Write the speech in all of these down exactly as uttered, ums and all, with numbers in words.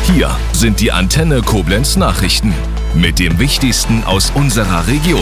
Hier sind die Antenne Koblenz Nachrichten mit dem Wichtigsten aus unserer Region.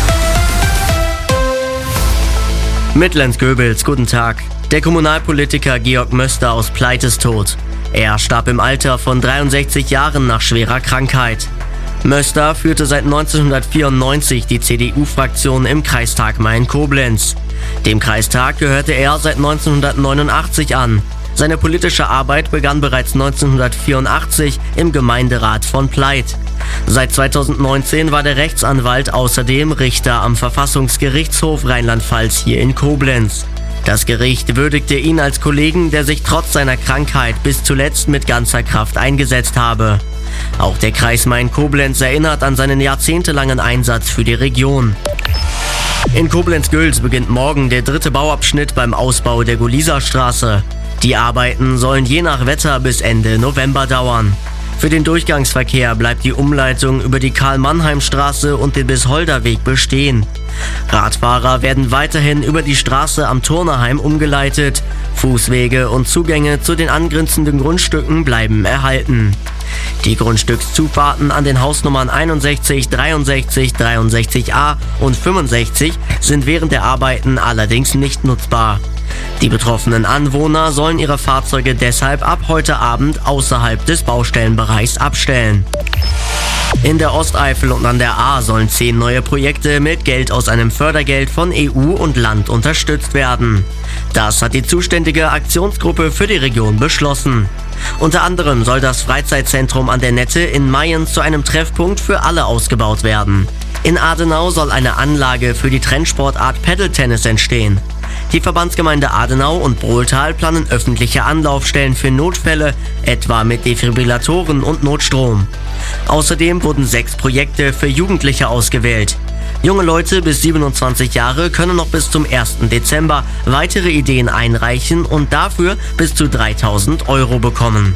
Mittlens-Göbels, guten Tag. Der Kommunalpolitiker Georg Möster aus Pleit ist tot. Er starb im Alter von dreiundsechzig Jahren nach schwerer Krankheit. Möster führte seit neunzehnhundertvierundneunzig die C D U-Fraktion im Kreistag Main-Koblenz. Dem Kreistag gehörte er seit neunzehnhundertneunundachtzig an. Seine politische Arbeit begann bereits neunzehnhundertvierundachtzig im Gemeinderat von Pleit. Seit zweitausendneunzehn war der Rechtsanwalt außerdem Richter am Verfassungsgerichtshof Rheinland-Pfalz hier in Koblenz. Das Gericht würdigte ihn als Kollegen, der sich trotz seiner Krankheit bis zuletzt mit ganzer Kraft eingesetzt habe. Auch der Kreis Main-Koblenz erinnert an seinen jahrzehntelangen Einsatz für die Region. In Koblenz-Güls beginnt morgen der dritte Bauabschnitt beim Ausbau der Goliserstraße. Die Arbeiten sollen je nach Wetter bis Ende November dauern. Für den Durchgangsverkehr bleibt die Umleitung über die Karl-Mannheim-Straße und den Bis-Holder-Weg bestehen. Radfahrer werden weiterhin über die Straße am Turnerheim umgeleitet. Fußwege und Zugänge zu den angrenzenden Grundstücken bleiben erhalten. Die Grundstückszufahrten an den Hausnummern einundsechzig, dreiundsechzig, dreiundsechzig a und fünfundsechzig sind während der Arbeiten allerdings nicht nutzbar. Die betroffenen Anwohner sollen ihre Fahrzeuge deshalb ab heute Abend außerhalb des Baustellenbereichs abstellen. In der Osteifel und an der Ahr sollen zehn neue Projekte mit Geld aus einem Fördergeld von E U und Land unterstützt werden. Das hat die zuständige Aktionsgruppe für die Region beschlossen. Unter anderem soll das Freizeitzentrum an der Nette in Mayen zu einem Treffpunkt für alle ausgebaut werden. In Adenau soll eine Anlage für die Trendsportart Paddle-Tennis entstehen. Die Verbandsgemeinde Adenau und Brohltal planen öffentliche Anlaufstellen für Notfälle, etwa mit Defibrillatoren und Notstrom. Außerdem wurden sechs Projekte für Jugendliche ausgewählt. Junge Leute bis siebenundzwanzig Jahre können noch bis zum ersten Dezember weitere Ideen einreichen und dafür bis zu dreitausend Euro bekommen.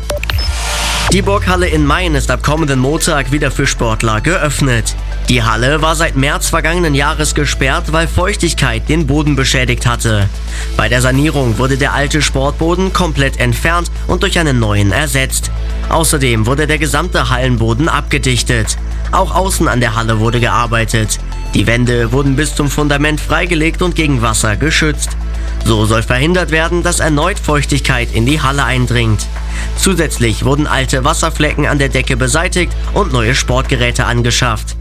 Die Burghalle in Mayen ist ab kommenden Montag wieder für Sportler geöffnet. Die Halle war seit März vergangenen Jahres gesperrt, weil Feuchtigkeit den Boden beschädigt hatte. Bei der Sanierung wurde der alte Sportboden komplett entfernt und durch einen neuen ersetzt. Außerdem wurde der gesamte Hallenboden abgedichtet. Auch außen an der Halle wurde gearbeitet. Die Wände wurden bis zum Fundament freigelegt und gegen Wasser geschützt. So soll verhindert werden, dass erneut Feuchtigkeit in die Halle eindringt. Zusätzlich wurden alte Wasserflecken an der Decke beseitigt und neue Sportgeräte angeschafft.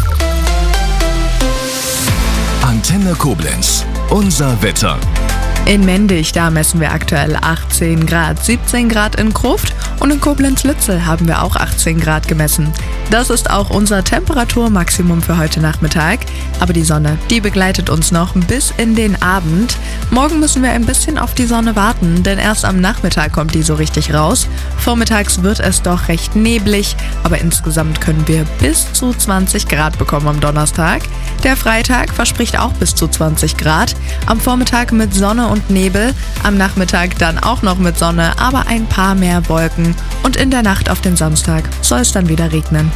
Antenne Koblenz, unser Wetter. In Mendig, da messen wir aktuell achtzehn Grad, siebzehn Grad in Gruft und in Koblenz-Lützel haben wir auch achtzehn Grad gemessen. Das ist auch unser Temperaturmaximum für heute Nachmittag. Aber die Sonne, die begleitet uns noch bis in den Abend. Morgen müssen wir ein bisschen auf die Sonne warten, denn erst am Nachmittag kommt die so richtig raus. Vormittags wird es doch recht neblig, aber insgesamt können wir bis zu zwanzig Grad bekommen am Donnerstag. Der Freitag verspricht auch bis zu zwanzig Grad. Am Vormittag mit Sonne und Nebel, am Nachmittag dann auch noch mit Sonne, aber ein paar mehr Wolken. Und in der Nacht auf den Samstag soll es dann wieder regnen.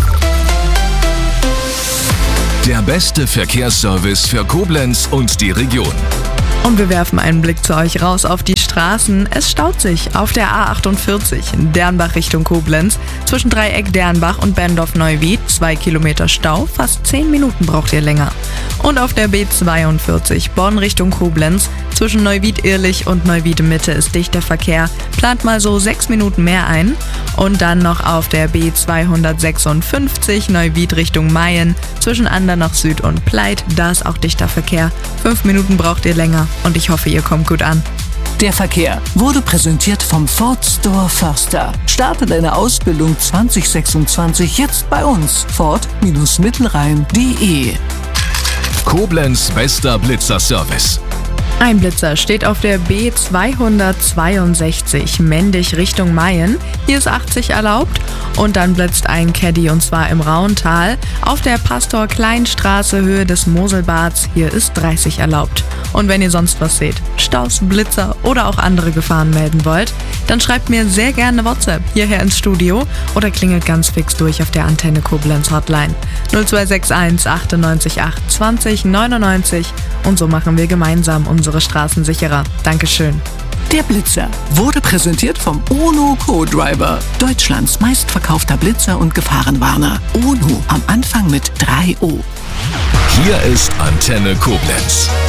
Der beste Verkehrsservice für Koblenz und die Region. Und wir werfen einen Blick zu euch raus auf die Straßen. Es staut sich auf der A achtundvierzig in Dernbach Richtung Koblenz. Zwischen Dreieck Dernbach und Bendorf-Neuwied. Zwei Kilometer Stau, fast zehn Minuten braucht ihr länger. Und auf der B zweiundvierzig Bonn Richtung Koblenz. Zwischen Neuwied-Irlich und Neuwied-Mitte ist dichter Verkehr. Plant mal so sechs Minuten mehr ein. Und dann noch auf der B zweihundertsechsundfünfzig Neuwied Richtung Mayen. Zwischen Andernach Süd und Pleit. Da ist auch dichter Verkehr. Fünf Minuten braucht ihr länger. Und ich hoffe, ihr kommt gut an. Der Verkehr wurde präsentiert vom Ford Store Förster. Starte deine Ausbildung zwanzig sechsundzwanzig jetzt bei uns. Ford Mittelrhein punkt de. Koblenz bester Blitzer-Service. Ein Blitzer steht auf der B zweihundertzweiundsechzig Mendig Richtung Mayen. Hier ist achtzig erlaubt und dann blitzt ein Caddy und zwar im Rauntal. Auf der Pastor-Klein-Straße Höhe des Moselbads, hier ist dreißig erlaubt. Und wenn ihr sonst was seht, Staus, Blitzer oder auch andere Gefahren melden wollt, dann schreibt mir sehr gerne WhatsApp hierher ins Studio oder klingelt ganz fix durch auf der Antenne Koblenz Hotline null zwei sechs eins achtundneunzig acht zwanzig neunundneunzig und so machen wir gemeinsam unsere Straßen sicherer. Dankeschön. Der Blitzer wurde präsentiert vom UNO Co-Driver, Deutschlands meistverkaufter Blitzer und Gefahrenwarner. UNO am Anfang mit drei O. Hier ist Antenne Koblenz.